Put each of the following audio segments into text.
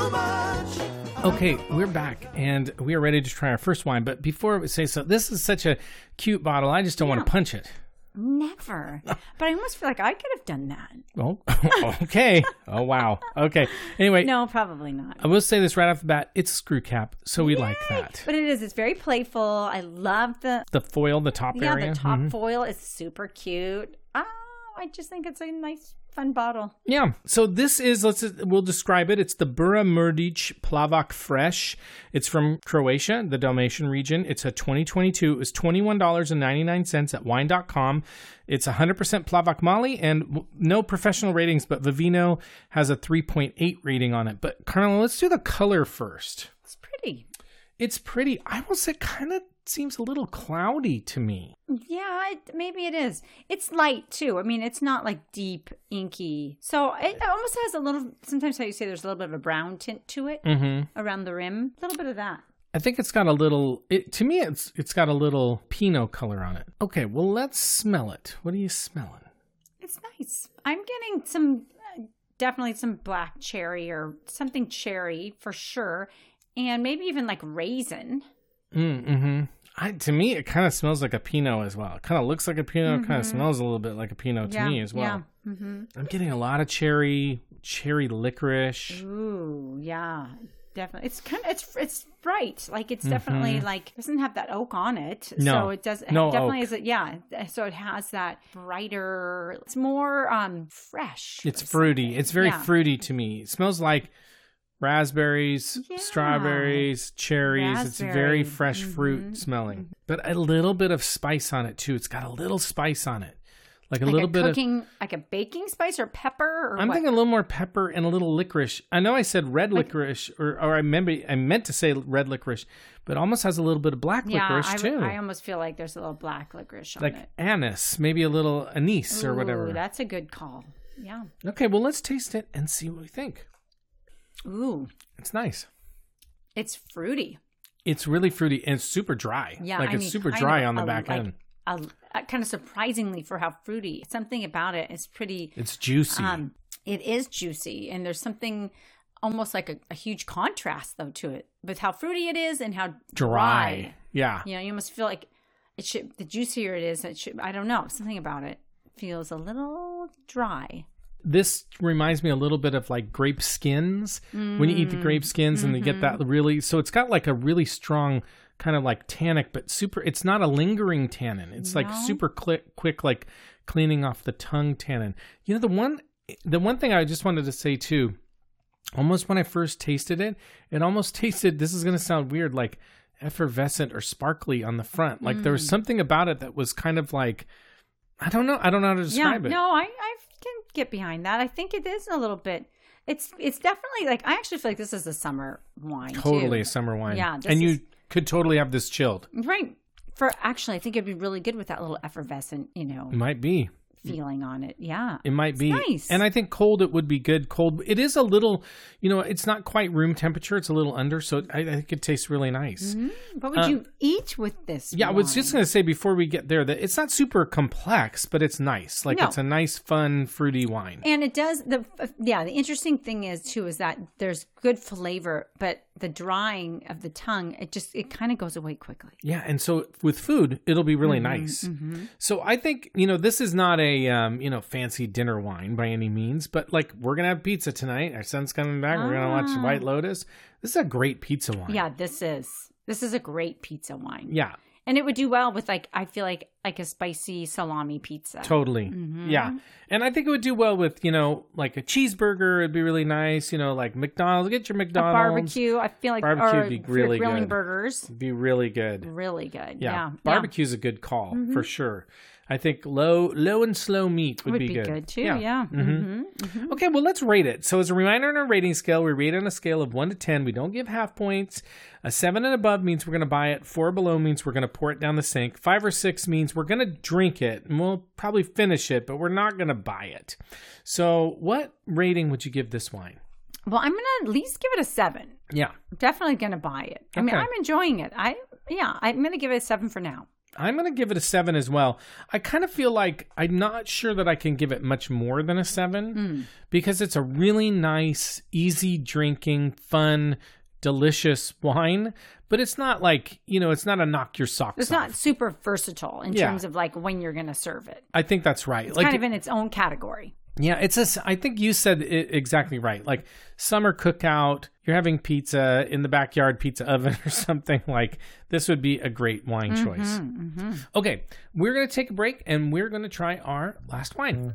too much. Okay, we're back, and we are ready to try our first wine. But before we say so, this is such a cute bottle. I just don't want to punch it. Never. But I almost feel like I could have done that. Oh, okay. Oh, wow. Okay. Anyway. No, probably not. I will say this right off the bat. It's a screw cap, so we like that. But it is. It's very playful. I love the foil, the top area. Yeah, the top foil is super cute. Oh, I just think it's a nice, fun bottle. Yeah. So this is, we'll describe it. It's the Bura Mrdic Plavak Fresh. It's from Croatia, the Dalmatian region. It's a 2022. It was $21.99 at wine.com. It's 100% Plavak Mali and no professional ratings, but Vivino has a 3.8 rating on it. But Carla, let's do the color first. It's pretty. It's pretty. I will say kind of seems a little cloudy to me. Yeah, maybe it is. It's light too. I mean, it's not like deep, inky. So it almost has a little, sometimes how you say there's a little bit of a brown tint to it around the rim. A little bit of that. I think it's got a little, to me, it's got a little Pinot color on it. Okay, well, let's smell it. What are you smelling? It's nice. I'm getting some, definitely some black cherry or something cherry for sure. And maybe even like raisin. To me, it kind of smells like a Pinot as well. It kind of looks like a Pinot. Kind of smells a little bit like a Pinot to me as well. Yeah. I'm getting a lot of cherry licorice. Ooh, yeah, definitely. It's kind of it's bright. Like it's definitely like doesn't have that oak on it. No, so it does. No, it definitely oak. is. Yeah, so it has that brighter. It's more fresh. It's fruity. It's very fruity to me. It smells like raspberries, strawberries, cherries. It's very fresh fruit smelling. But a little bit of spice on it too. It's got a little spice on it. Like a little bit of like a baking spice or pepper or I'm thinking a little more pepper and a little licorice. I know I said red licorice or I meant to say red licorice, but almost has a little bit of black licorice too. I almost feel like there's a little black licorice on it. Like anise, maybe a little anise or whatever. That's a good call. Yeah. Okay, well let's taste it and see what we think. Ooh. It's nice. It's fruity. It's really fruity and it's super dry. Yeah, it's super dry on the back end. Kind of surprisingly for how fruity. Something about it is pretty. It's juicy. It is juicy, and there's something almost like a huge contrast though to it with how fruity it is and how dry. Yeah. You know, you almost feel like it should. The juicier it is, it should. I don't know. Something about it feels a little dry. This reminds me a little bit of like grape skins when you eat the grape skins and you get that really, so it's got like a really strong kind of like tannic, but it's not a lingering tannin. It's like super quick, like cleaning off the tongue tannin. You know, the one thing I just wanted to say too, almost when I first tasted it, it almost tasted, this is going to sound weird, like effervescent or sparkly on the front. Like there was something about it that was kind of like, I don't know how to describe it. No, I can get behind that. I think it is a little bit. It's definitely like I actually feel like this is a summer wine. Totally too. a summer wine. Yeah, you could totally have this chilled. Right. I think it'd be really good with that little effervescent, It might be. feeling on it. Yeah. It might be. Nice. And I think cold, it would be good. Cold, it is a little, it's not quite room temperature. It's a little under. So I think it tastes really nice. What would you eat with this Yeah, wine? I was just going to say before we get there that it's not super complex, but it's nice. Like it's a nice, fun, fruity wine. And it does, the interesting thing is that there's good flavor, but the drying of the tongue, it kind of goes away quickly. Yeah, and so with food, it'll be really nice. So I think, this is not a, fancy dinner wine by any means, but like we're going to have pizza tonight. Our son's coming back. We're going to watch White Lotus. This is a great pizza wine. Yeah, this is a great pizza wine. Yeah. And it would do well with I feel like a spicy salami pizza. Totally. Yeah. And I think it would do well with, like a cheeseburger. It'd be really nice. Like McDonald's. Get your McDonald's. A barbecue. I feel like barbecue would be really good. Grilling burgers. It'd be really good. Really good. Yeah. Barbecue's a good call for sure. I think low and slow meat would be good. Would be good too, yeah. Okay, well, let's rate it. So as a reminder on our rating scale, we rate on a scale of 1 to 10. We don't give half points. A 7 and above means we're going to buy it. 4 below means we're going to pour it down the sink. 5 or 6 means we're going to drink it, and we'll probably finish it, but we're not going to buy it. So what rating would you give this wine? Well, I'm going to at least give it a 7. Yeah. I'm definitely going to buy it. I mean, I'm enjoying it. I'm going to give it a 7 for now. I'm going to give it a 7 as well. I kind of feel like I'm not sure that I can give it much more than a 7 because it's a really nice, easy drinking, fun, delicious wine. But it's not like, it's not a knock your socks off. It's not super versatile in terms of like when you're going to serve it. I think that's right. It's kind of in its own category. Yeah, I think you said it exactly right. Like summer cookout, you're having pizza in the backyard pizza oven or something, like this would be a great wine choice. Okay, we're going to take a break and we're going to try our last wine.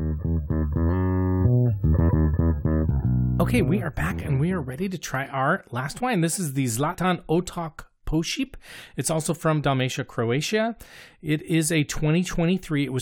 Okay, we are back and we are ready to try our last wine. This is the Zlatan Otok Poship. It's also from Dalmatia, Croatia. It is a 2023. It was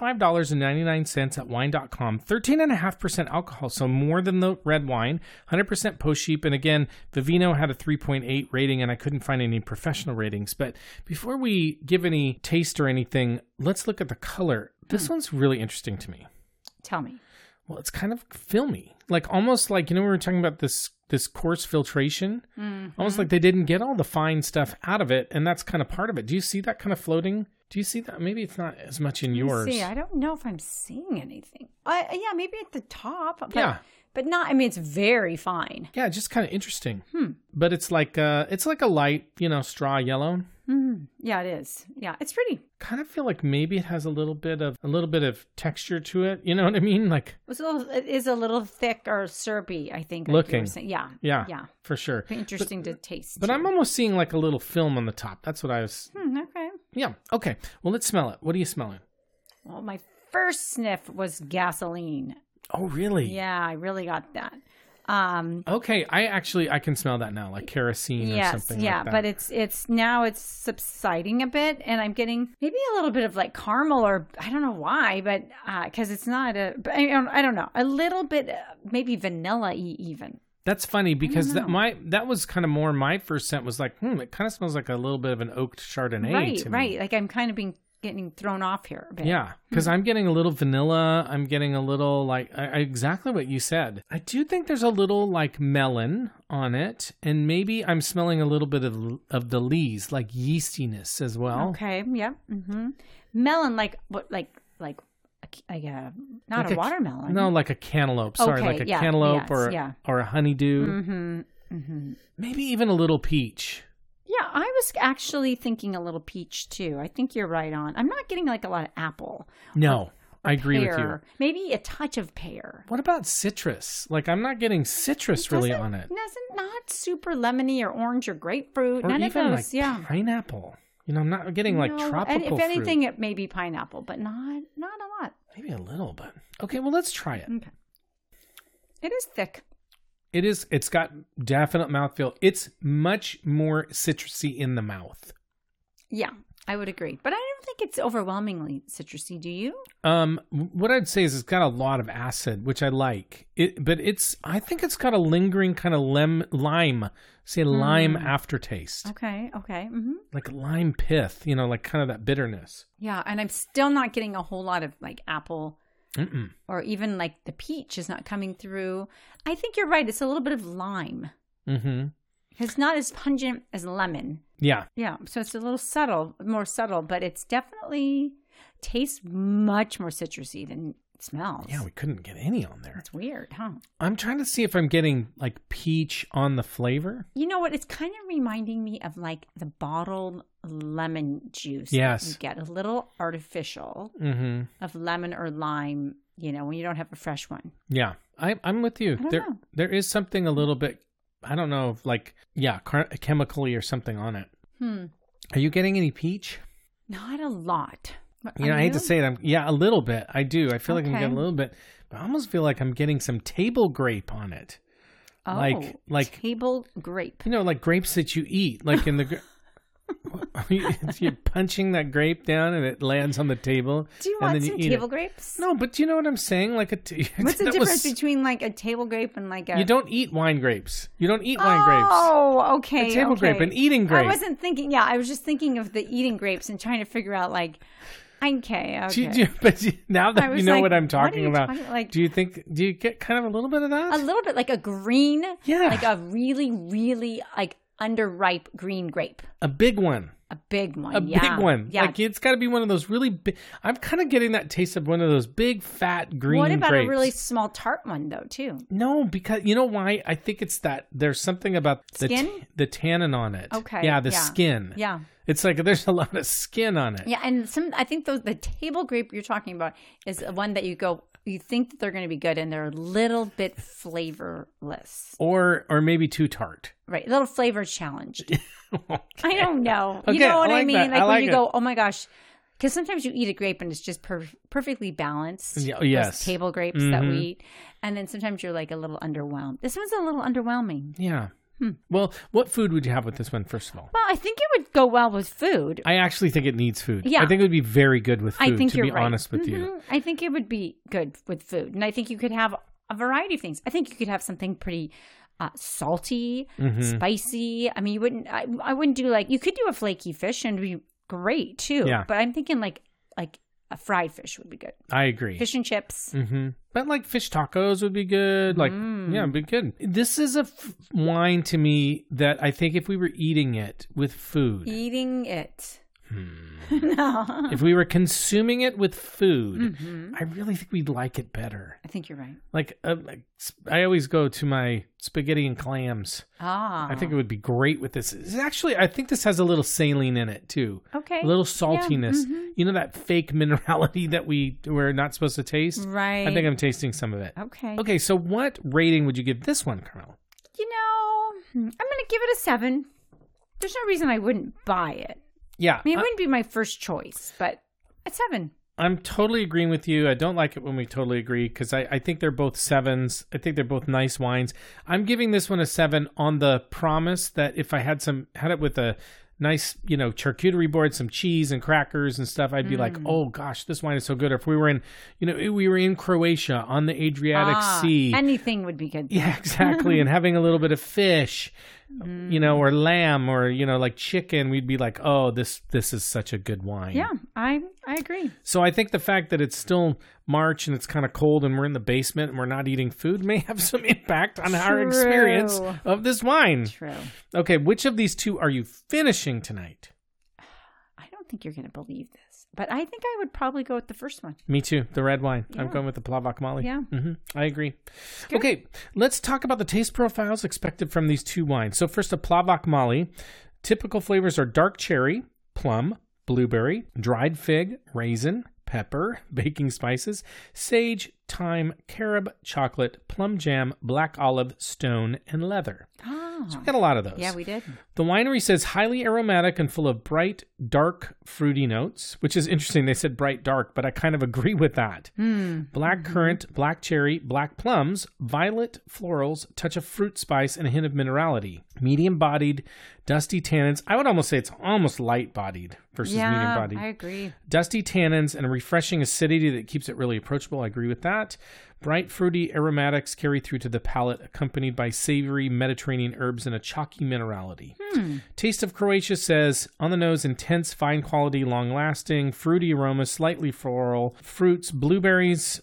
$25.99 at wine.com. 13.5% alcohol, so more than the red wine. 100% Poship. And again, Vivino had a 3.8 rating, and I couldn't find any professional ratings. But before we give any taste or anything, let's look at the color. This one's really interesting to me. Tell me. Well, it's kind of filmy. Like almost like, we were talking about this coarse filtration. Almost like they didn't get all the fine stuff out of it, and that's kind of part of it. Do you see that kind of floating? Do you see that? Maybe it's not as much in yours. See, I don't know if I'm seeing anything. Yeah, maybe at the top. But, but not. I mean, it's very fine. Yeah, just kind of interesting. But it's like a light, straw yellow. Yeah, it is. Yeah, it's pretty. Kind of feel like maybe it has a little bit of texture to it. You know what I mean? Like it is a little thick or syrupy, I think. Looking. Yeah, for sure. Interesting to taste. But I'm almost seeing like a little film on the top. That's what I was. Okay. Yeah. Okay. Well, let's smell it. What are you smelling? Well, my first sniff was gasoline. Oh, really? Yeah, I really got that. Okay, I can smell that now, like kerosene or something like that. But it's subsiding a bit, and I'm getting maybe a little bit of like caramel, or I don't know why, but because it's not I don't know, a little bit maybe vanilla-y even. That's funny because that was kind of more my first scent was like, it kind of smells like a little bit of an oaked Chardonnay to me. Right. Like I'm kind of getting thrown off here a bit. Yeah, because I'm getting a little vanilla. I'm getting a little like exactly what you said. I do think there's a little like melon on it, and maybe I'm smelling a little bit of the lees, like yeastiness as well. Okay, yeah. Melon, like what, like not like a watermelon. No, like a cantaloupe. Sorry, like a cantaloupe or a honeydew. Maybe even a little peach. Yeah, I was actually thinking a little peach too. I think you're right on. I'm not getting like a lot of apple. No, I agree with you. Maybe a touch of pear. What about citrus? Like I'm not getting citrus really on it. Not super lemony or orange or grapefruit. Or none even of those. Like pineapple. I'm not getting like tropical fruit. If anything, fruit. it may be pineapple, but not a lot. Maybe a little, but okay. Well, let's try it. Okay. It is thick. It is. It's got definite mouthfeel. It's much more citrusy in the mouth. Yeah, I would agree. But I don't think it's overwhelmingly citrusy. Do you? What I'd say is it's got a lot of acid, which I like. But I think it's got a lingering kind of lime aftertaste. Okay. Like lime pith, like kind of that bitterness. Yeah, and I'm still not getting a whole lot of like apple. Or even like the peach is not coming through. I think you're right. It's a little bit of lime. It's not as pungent as lemon. Yeah. Yeah. So it's a little more subtle, but it's definitely tastes much more citrusy than it smells. Yeah, we couldn't get any on there. It's weird, huh? I'm trying to see if I'm getting like peach on the flavor. You know what? It's kind of reminding me of like the bottled lemon juice. Yes. That you get a little artificial of lemon or lime, when you don't have a fresh one. Yeah. I'm with you. There is something a little bit, I don't know, like, chemically or something on it. Are you getting any peach? Not a lot. I hate to say it. A little bit. I do. I feel like I'm getting a little bit, but I almost feel like I'm getting some table grape on it. Oh, like table grape. Like grapes that you eat, like in the. You're punching that grape down and it lands on the table. Do you want some table grapes? No, but you know what I'm saying? Like what's the difference between like a table grape and like a? You don't eat wine grapes. You don't eat wine grapes. Oh, okay. A table grape, an eating grape. I wasn't thinking. Yeah, I was just thinking of the eating grapes and trying to figure out like. Okay. But now that you know what I'm talking about, like, do you get kind of a little bit of that? A little bit, like a green. Yeah. Like a really, really like underripe green grape. A big one. A big one. A big one. Yeah. Like it's got to be one of those really big. I'm kind of getting that taste of one of those big, fat, green grapes. What about a really small tart one, though, too? No, because you know why? I think it's that there's something about the tannin on it. Okay. Yeah, the skin. Yeah. It's like there's a lot of skin on it. Yeah, and I think the table grape you're talking about is one that you think that they're going to be good, and they're a little bit flavorless. Or maybe too tart. Right, a little flavor challenged. Okay. I don't know. Okay, you know what I like mean? that. Like when you go, oh my gosh. Because sometimes you eat a grape and it's just perfectly balanced. Yes. Those table grapes that we eat. And then sometimes you're like a little underwhelmed. This one's a little underwhelming. Yeah. Well, what food would you have with this one, first of all? Well, I think it would go well with food. I actually think it needs food. Yeah. I think it would be very good with food, I think to you're be right. honest with you. I think it would be good with food. And I think you could have a variety of things. I think you could have something pretty salty, spicy. I mean, you wouldn't. I wouldn't do you could do a flaky fish and it'd be great too. Yeah. But I'm thinking like a fried fish would be good. I agree. Fish and chips. But like fish tacos would be good. Yeah, it'd be good. This is a wine to me that I think if we were eating it with food. No. If we were consuming it with food, I really think we'd like it better. I think you're right. Like I always go to my spaghetti and clams. I think it would be great with this. Actually, I think this has a little saline in it too. Okay. A little saltiness. Yeah. You know that fake minerality that we're not supposed to taste? Right. I think I'm tasting some of it. Okay. Okay, so what rating would you give this one, Carmela? I'm going to give it a 7. There's no reason I wouldn't buy it. Yeah. I mean, it wouldn't be my first choice, but a 7. I'm totally agreeing with you. I don't like it when we totally agree because I think they're both 7s. I think they're both nice wines. I'm giving this one a 7 on the promise that if I had it with a nice, charcuterie board, some cheese and crackers and stuff, I'd be like, oh gosh, this wine is so good. Or if we were in Croatia on the Adriatic Sea. Anything would be good. Yeah, exactly. And having a little bit of fish, or lamb or, like chicken, we'd be like, oh, this is such a good wine. Yeah, I agree. So I think the fact that it's still March and it's kind of cold and we're in the basement and we're not eating food may have some impact on our experience of this wine. True. Okay, which of these two are you finishing tonight? I don't think you're going to believe this, but I think I would probably go with the first one. Me too, the red wine. Yeah. I'm going with the Plavac Mali. Yeah. I agree. Good. Okay, let's talk about the taste profiles expected from these two wines. So first, a Plavac Mali. Typical flavors are dark cherry, plum, blueberry, dried fig, raisin, pepper, baking spices, sage, thyme, carob, chocolate, plum jam, black olive, stone, and leather. Oh. So we got a lot of those. Yeah, we did. The winery says highly aromatic and full of bright, dark, fruity notes, which is interesting. They said bright, dark, but I kind of agree with that. Black currant, black cherry, black plums, violet florals, touch of fruit spice, and a hint of minerality. Medium-bodied, dusty tannins. I would almost say it's almost light-bodied versus medium-bodied. I agree. Dusty tannins and a refreshing acidity that keeps it really approachable. I agree with that. Bright, fruity aromatics carry through to the palate, accompanied by savory Mediterranean herbs and a chalky minerality. Taste of Croatia says, on the nose, intense, fine quality, long-lasting, fruity aroma, slightly floral, fruits, blueberries,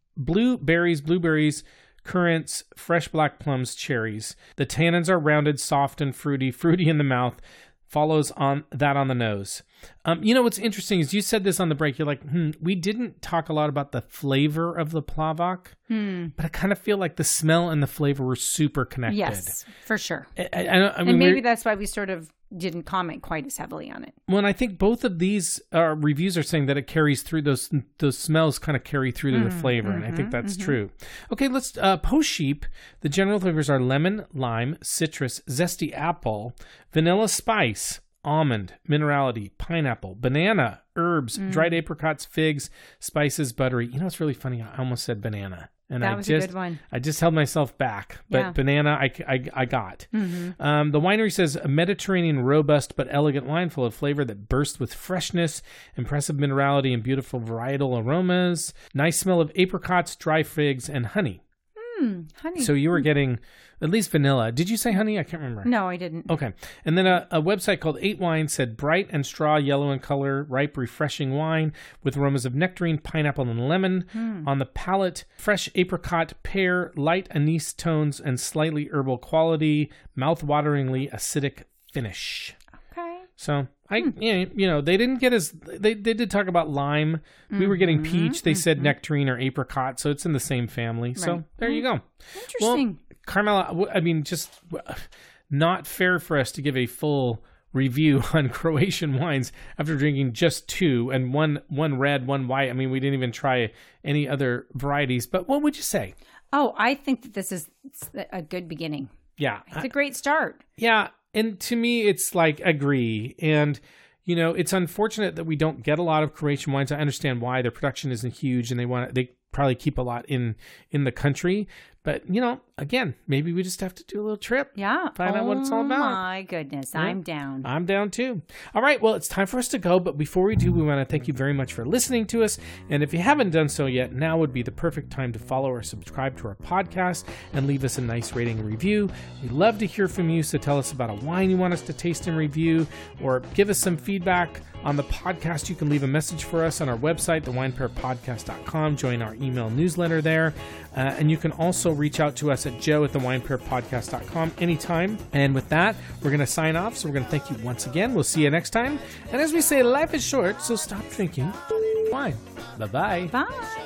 currants, fresh black plums, cherries. The tannins are rounded, soft, and fruity in the mouth. Follows on the nose. What's interesting is you said this on the break. You're like, we didn't talk a lot about the flavor of the Plavac, but I kind of feel like the smell and the flavor were super connected. Yes, for sure. I mean, maybe that's why we sort of didn't comment quite as heavily on it. Well, and I think both of these reviews are saying that it carries through those smells kind of carry through to the flavor, and I think that's true. Okay, let's post sheep. The general flavors are lemon, lime, citrus, zesty apple, vanilla spice, almond, minerality, pineapple, banana, herbs, dried apricots, figs, spices, buttery. It's really funny. I almost said banana. And that was a good one. I just held myself back, but banana I got. The winery says a Mediterranean robust but elegant wine full of flavor that bursts with freshness, impressive minerality, and beautiful varietal aromas. Nice smell of apricots, dry figs, and honey. Honey. So you were getting at least vanilla. Did you say honey? I can't remember. No, I didn't. Okay. And then a website called 8 Wine said bright and straw yellow in color, ripe, refreshing wine with aromas of nectarine, pineapple, and lemon. On the palate, fresh apricot, pear, light anise tones, and slightly herbal quality, mouth-wateringly acidic finish. Okay. So You know, they didn't get they did talk about lime. We were getting peach. They said nectarine or apricot, so it's in the same family. Right. So there you go. Interesting. Well, Carmela, I mean, just not fair for us to give a full review on Croatian wines after drinking just 2 and one red, one white. I mean, we didn't even try any other varieties. But what would you say? Oh, I think that this is a good beginning. Yeah. It's a great start. Yeah. And to me, it's like agree. And, you know, it's unfortunate that we don't get a lot of Croatian wines. I understand why. Their production isn't huge and they probably keep a lot in the country. But, you know, again, maybe we just have to do a little trip. Yeah. Find out what it's all about. Oh, my goodness. Yeah. I'm down. I'm down, too. All right. Well, it's time for us to go. But before we do, we want to thank you very much for listening to us. And if you haven't done so yet, now would be the perfect time to follow or subscribe to our podcast and leave us a nice rating and review. We'd love to hear from you. So tell us about a wine you want us to taste and review, or give us some feedback on the podcast. You can leave a message for us on our website, thewinepairpodcast.com. Join our email newsletter there. And you can also reach out to us at joe@thewinepairpodcast.com anytime. And with that, we're going to sign off. So we're going to thank you once again. We'll see you next time. And as we say, life is short, so stop drinking wine. Bye-bye. Bye.